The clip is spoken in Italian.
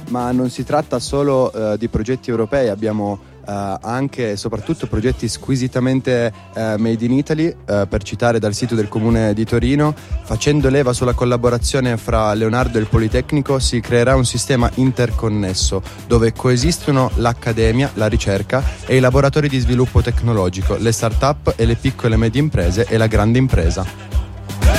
Ma non si tratta solo di progetti europei, abbiamo anche e soprattutto progetti squisitamente made in Italy, per citare dal sito del Comune di Torino. Facendo leva sulla collaborazione fra Leonardo e il Politecnico si creerà un sistema interconnesso dove coesistono l'accademia, la ricerca e i laboratori di sviluppo tecnologico, le start-up e le piccole e medie imprese e la grande impresa.